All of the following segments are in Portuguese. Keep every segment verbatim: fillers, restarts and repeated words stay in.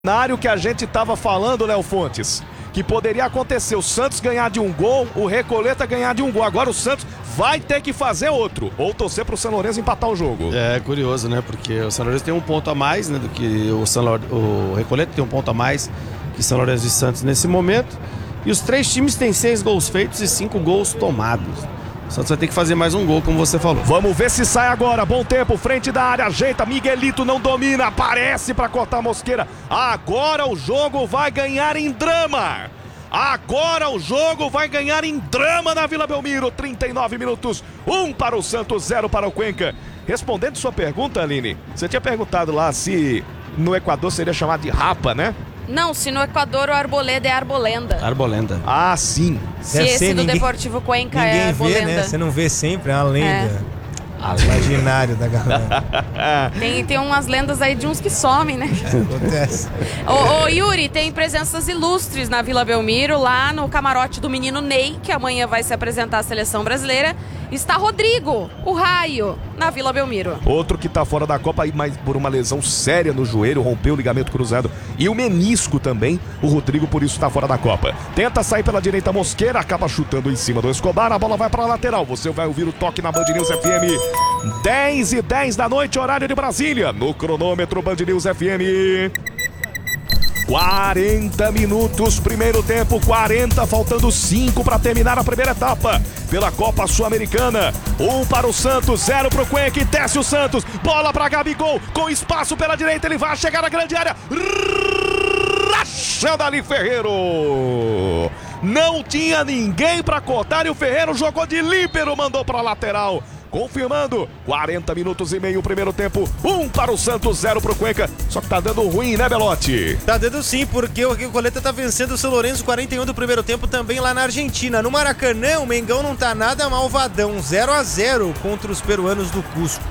cenário que a gente estava falando, Léo Fontes, que poderia acontecer o Santos ganhar de um gol, o Recoleta ganhar de um gol. Agora o Santos vai ter que fazer outro, ou torcer para o São Lourenço empatar o jogo. É curioso, né? Porque o São Lourenço tem um ponto a mais, né, do que o, São Lourenço, o Recoleta tem um ponto a mais que São Lourenço e Santos nesse momento. E os três times têm seis gols feitos e cinco gols tomados. O Santos vai ter que fazer mais um gol, como você falou. Vamos ver se sai agora. Bom tempo, frente da área, ajeita. Miguelito não domina, aparece para cortar a Mosqueira. Agora o jogo vai ganhar em drama. Agora o jogo vai ganhar em drama na Vila Belmiro. trinta e nove minutos, um para o Santos, zero para o Cuenca. Respondendo sua pergunta, Aline, você tinha perguntado lá se no Equador seria chamado de Rapa, né? Não, se no Equador o Arboleda é Arbolenda. Arbolenda. Ah, sim. Se Deve esse ser, do ninguém- Deportivo Cuenca Ninguém é vê, Arbolenda. né? Você não vê sempre, é uma lenda. É. Imaginário da galera. Tem, tem umas lendas aí de uns que somem, né? Acontece. Ô, ô, Yuri, tem presenças ilustres na Vila Belmiro, lá no camarote do menino Ney, que amanhã vai se apresentar à seleção brasileira. Está Rodrigo, o Raio, na Vila Belmiro. Outro que tá fora da Copa aí, mas por uma lesão séria no joelho, rompeu o ligamento cruzado e o menisco também. O Rodrigo, por isso, tá fora da Copa. Tenta sair pela direita, Mosqueira, acaba chutando em cima do Escobar. A bola vai pra lateral. Você vai ouvir o toque na Band News F M. dez e dez da noite, horário de Brasília. No cronômetro Band News F M. quarenta minutos, primeiro tempo, quarenta, faltando cinco para terminar a primeira etapa pela Copa Sul-Americana. Um para o Santos, zero para o Cuenca, e desce o Santos, bola para Gabigol, com espaço pela direita, ele vai chegar na grande área, rachando ali Ferreiro. Não tinha ninguém para cortar e o Ferreiro jogou de líbero, mandou para a lateral. Confirmando, quarenta minutos e meio o primeiro tempo, um para o Santos, zero para o Cuenca. Só que tá dando ruim, né, Belotti? Tá dando sim, porque o Recoleta tá vencendo o São Lourenço, quarenta e um do primeiro tempo, também lá na Argentina. No Maracanã, o Mengão não tá nada malvadão, zero a zero contra os peruanos do Cusco.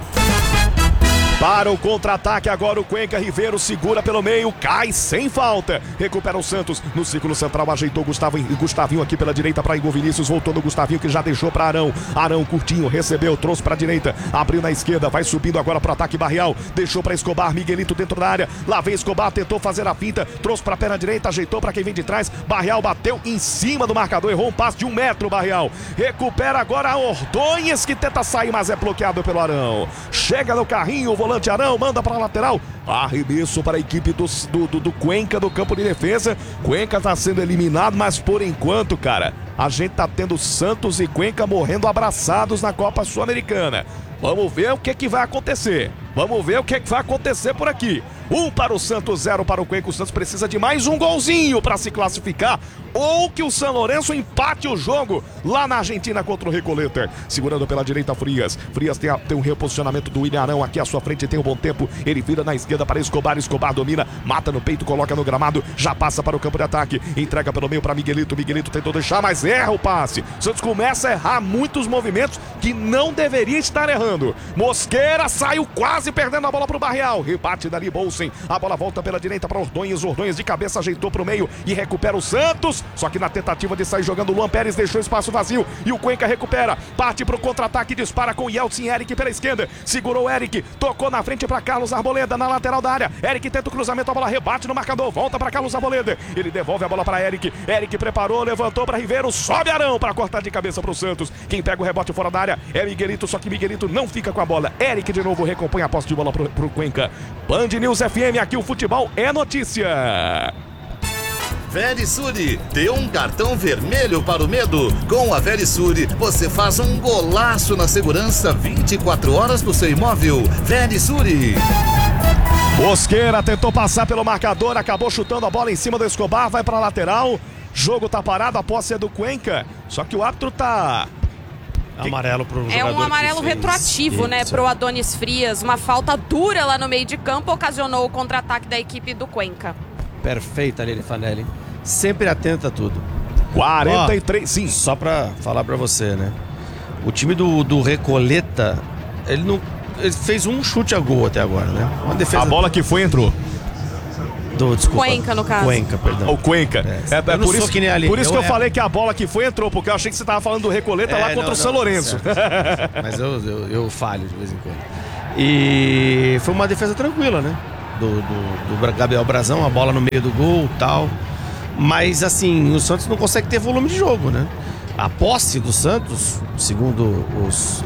Para o contra-ataque agora o Cuenca, Ribeiro segura pelo meio, cai sem falta. Recupera o Santos no círculo central, ajeitou Gustavo, Gustavinho aqui pela direita para Igor Vinícius, voltou no Gustavinho que já deixou para Arão. Arão curtinho, recebeu, trouxe para a direita, abriu na esquerda, vai subindo agora para o ataque Barreal, deixou para Escobar, Miguelito dentro da área, lá vem Escobar, tentou fazer a finta, trouxe para a perna direita, ajeitou para quem vem de trás, Barreal bateu em cima do marcador, errou um passe de um metro, Barreal. Recupera agora a Ordonhes que tenta sair, mas é bloqueado pelo Arão. Chega no carrinho, o volante Arão, manda para a lateral, arremesso para a equipe do, do, do, do Cuenca do campo de defesa. Cuenca está sendo eliminado, mas por enquanto, cara, a gente tá tendo Santos e Cuenca morrendo abraçados na Copa Sul-Americana. Vamos ver o que que vai acontecer. Vamos ver o que que vai acontecer por aqui. Um para o Santos, zero para o Cuenca. O Santos precisa de mais um golzinho para se classificar, ou que o São Lourenço empate o jogo lá na Argentina contra o Recoleta. Segurando pela direita Frias. Frias tem, a, tem um reposicionamento do William Arão aqui à sua frente, tem um bom tempo. Ele vira na esquerda para Escobar. Escobar domina, mata no peito, coloca no gramado, já passa para o campo de ataque. Entrega pelo meio para Miguelito. Miguelito tentou deixar, mas erra o passe. O Santos começa a errar muitos movimentos que não deveria estar errando. Mosqueira saiu quase perdendo a bola para o Barreal. Rebate dali Bolsen. A bola volta pela direita para Ordonhes. Ordonhes de cabeça ajeitou para o meio e recupera o Santos. Só que na tentativa de sair jogando, o Luan Pérez deixou espaço vazio e o Cuenca recupera. Parte para o contra-ataque, dispara com o Yeltsin. Eric pela esquerda. Segurou o Eric. Tocou na frente para Carlos Arboleda na lateral da área. Eric tenta o cruzamento, a bola rebate no marcador. Volta para Carlos Arboleda. Ele devolve a bola para Eric. Eric preparou, levantou para Ribeiro. Sobe Arão para cortar de cabeça para o Santos. Quem pega o rebote fora da área é Miguelito. Só que Miguelito não fica com a bola. Eric de novo recompõe a posse de bola para o Cuenca. Band News F M, aqui o futebol é notícia. Verisure, dê um cartão vermelho para o medo. Com a Verisure, você faz um golaço na segurança vinte e quatro horas do seu imóvel. Verisure. Mosqueira tentou passar pelo marcador, acabou chutando a bola em cima do Escobar, vai para a lateral. Jogo tá parado, a posse é do Cuenca. Só que o árbitro tá... Amarelo pro jogador. É um amarelo que fez. retroativo, né, Isso. pro Adonis Frias. Uma falta dura lá no meio de campo ocasionou o contra-ataque da equipe do Cuenca. Perfeita, Lili Fanelli. Sempre atenta a tudo. quarenta e três, sim. Só pra falar pra você, né? O time do, do Recoleta, ele não ele fez um chute a gol até agora, né? Uma defesa. A bola que foi entrou. Do, desculpa. Cuenca, no caso. Cuenca, perdão. O Cuenca. É, É, é eu não por sou isso, que nem a Aline, por isso que eu eu falei que a bola que foi entrou, porque eu achei que você tava falando do Recoleta É, lá não, contra o não, São Lourenço. certo, certo. Mas eu, eu, eu falho de vez em quando. E foi uma defesa tranquila, né? do, do, do Gabriel Brazão, a bola no meio do gol e tal. Mas assim, o Santos não consegue ter volume de jogo, né? A posse do Santos, segundo os,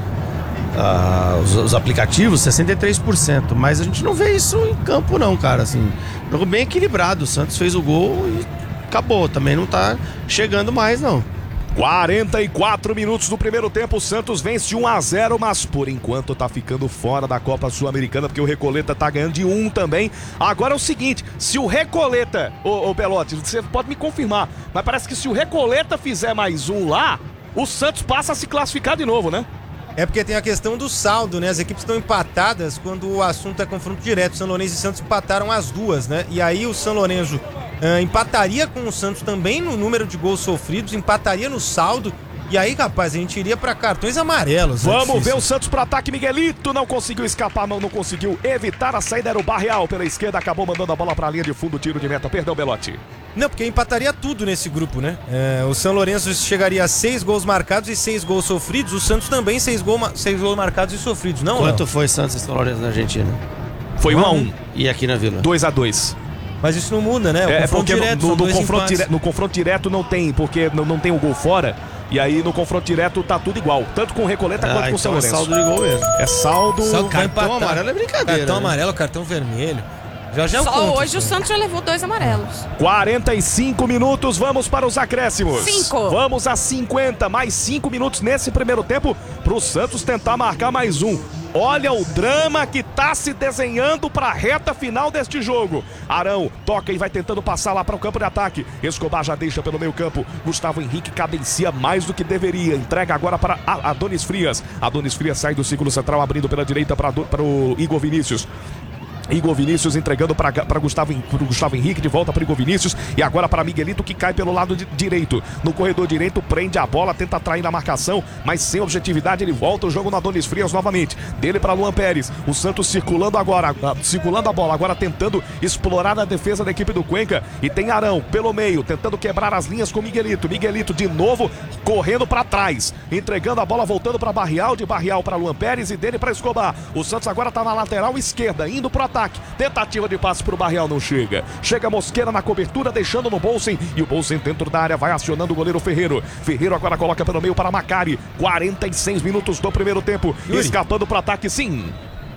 uh, os, os aplicativos, sessenta e três por cento. Mas a gente não vê isso em campo não, cara. Assim, jogo bem equilibrado. O Santos fez o gol e acabou. Também não tá chegando mais, não. quarenta e quatro minutos do primeiro tempo, o Santos vence um a zero, mas por enquanto tá ficando fora da Copa Sul-Americana, porque o Recoleta tá ganhando de um também. Agora é o seguinte, se o Recoleta, ô, ô Pelote, você pode me confirmar, mas parece que se o Recoleta fizer mais um lá, o Santos passa a se classificar de novo, né? É porque tem a questão do saldo, né? As equipes estão empatadas quando o assunto é confronto direto. São Lourenço e Santos empataram as duas, né? E aí o São Lourenço uh, empataria com o Santos também no número de gols sofridos, empataria no saldo. E aí, rapaz, a gente iria pra cartões amarelos. Vamos ver o Santos pro ataque. Miguelito não conseguiu escapar, não, não conseguiu evitar a saída. Era o Barreal pela esquerda, acabou mandando a bola pra linha de fundo, tiro de meta. Perdão, Belotti. Não, porque empataria tudo nesse grupo, né? É, o São Lourenço chegaria a seis gols marcados e seis gols sofridos. O Santos também seis, gol, seis gols marcados e sofridos, não? Quanto não? foi Santos e São Lourenço na Argentina? Foi um a um. E aqui na Vila? dois a dois. Mas isso não muda, né? O é confronto porque direto, no, no, são dois confronto empates. dire, no confronto direto não tem, porque não, não tem o gol fora. E aí no confronto direto tá tudo igual, tanto com o Recoleta Ah, quanto com o então São é Lourenço. saldo de gol mesmo. É saldo. Só que vai Cartão empatar. amarelo é brincadeira. Cartão né? amarelo, cartão vermelho. Já já eu Só conto hoje isso o aí. Santos já levou dois amarelos. quarenta e cinco minutos, vamos para os acréscimos. Cinco. Vamos a cinquenta, mais cinco minutos nesse primeiro tempo pro Santos tentar marcar mais um. Olha o drama que tá se desenhando para a reta final deste jogo. Arão toca e vai tentando passar lá para o campo de ataque. Escobar já deixa pelo meio campo. Gustavo Henrique cadencia mais do que deveria. Entrega agora para Adonis Frias. Adonis Frias sai do círculo central, abrindo pela direita para o Igor Vinícius. Igor Vinícius entregando para Gustavo, Gustavo Henrique, de volta para Igor Vinícius e agora para Miguelito, que cai pelo lado de, direito. No corredor direito, prende a bola, tenta atrair na marcação, mas sem objetividade. Ele volta o jogo no Adonis Frias novamente. Dele para Luan Pérez. O Santos circulando agora, circulando a bola, agora tentando explorar a defesa da equipe do Cuenca. E tem Arão pelo meio, tentando quebrar as linhas com Miguelito. Miguelito de novo correndo para trás, entregando a bola, voltando para Barreal, de Barreal para Luan Pérez e dele para Escobar. O Santos agora está na lateral esquerda, indo para o ataque. Tentativa de passe pro Barreal, não chega. Chega Mosqueira na cobertura, deixando no Bolsen. E o Bolsen dentro da área vai acionando o goleiro Ferreiro. Ferreiro agora coloca pelo meio para Macari. quarenta e seis minutos do primeiro tempo. Yuri. Escapando pro ataque, sim.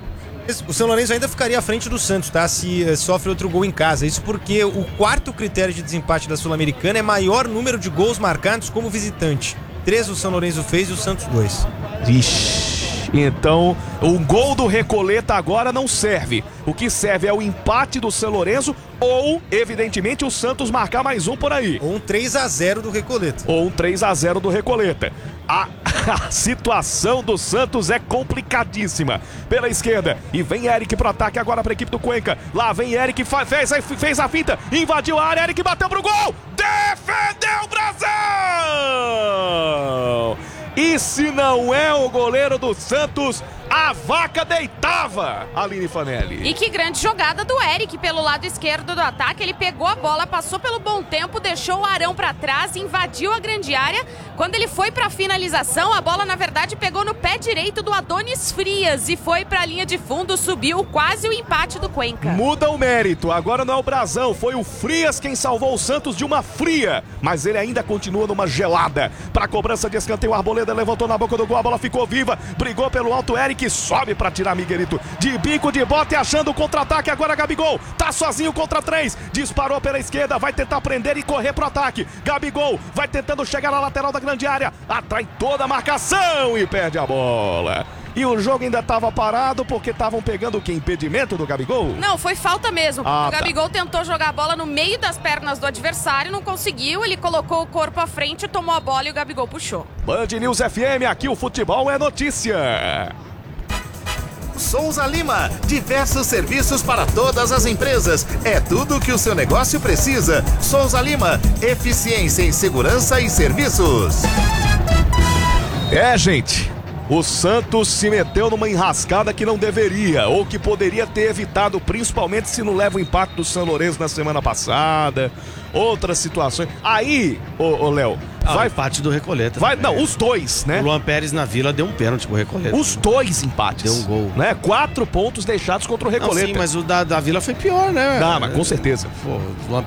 O São Lourenço ainda ficaria à frente do Santos, tá? Se uh, sofre outro gol em casa. Isso porque o quarto critério de desempate da Sul-Americana é maior número de gols marcados como visitante. Três o São Lourenço fez e o Santos dois. Vixe. Então, o gol do Recoleta agora não serve. O que serve é o empate do São Lourenço ou, evidentemente, o Santos marcar mais um por aí. Ou um três a zero do Recoleta. Ou um três a zero do Recoleta. A, a situação do Santos é complicadíssima. Pela esquerda. E vem Eric pro ataque agora pra equipe do Cuenca. Lá vem Eric, fez, fez a finta. Invadiu a área, Eric bateu pro gol. Defendeu o Brasil! E se não é o goleiro do Santos, a vaca deitava, Aline Fanelli. E que grande jogada do Eric pelo lado esquerdo do ataque. Ele pegou a bola, passou pelo bom tempo, deixou o Arão pra trás, invadiu a grande área. Quando ele foi pra finalização, a bola na verdade pegou no pé direito do Adonis Frias e foi pra linha de fundo, subiu quase o empate do Cuenca. Muda o mérito, agora não é o Brazão, foi o Frias quem salvou o Santos de uma fria, mas ele ainda continua numa gelada. Pra cobrança de escanteio, Arboleda levantou na boca do gol, a bola ficou viva, brigou pelo alto, Eric que sobe pra tirar Miguelito, de bico de bota e achando o contra-ataque, agora Gabigol, tá sozinho contra três, disparou pela esquerda, vai tentar prender e correr pro ataque, Gabigol vai tentando chegar na lateral da grande área, atrai toda a marcação e perde a bola. E o jogo ainda estava parado porque estavam pegando o que? Impedimento do Gabigol? Não, foi falta mesmo. Ah, o Gabigol tá. tentou jogar a bola no meio das pernas do adversário, não conseguiu, ele colocou o corpo à frente, tomou a bola e o Gabigol puxou. Band News F M, aqui o futebol é notícia. Souza Lima, diversos serviços para todas as empresas. É tudo que o seu negócio precisa. Souza Lima, eficiência em segurança e serviços. É, gente, o Santos se meteu numa enrascada que não deveria, ou que poderia ter evitado, principalmente se não leva o impacto do São Lourenço na semana passada, outras situações. Aí, ô, ô Léo, Ah, vai o empate do Recoleta. vai, também. não, os dois, né? O Luan Pérez na Vila deu um pênalti pro Recoleta. Os dois empates. Deu um gol. Né? Quatro pontos deixados contra o Não, Recoleta. sim, mas o da, da Vila foi pior, né? Não, mas com certeza. Pô, o Luan